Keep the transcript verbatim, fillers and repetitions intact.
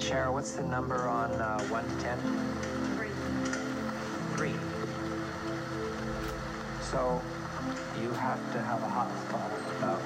Cheryl, what's the number on uh, one to ten? Three. Three. So you have to have a hot spot of about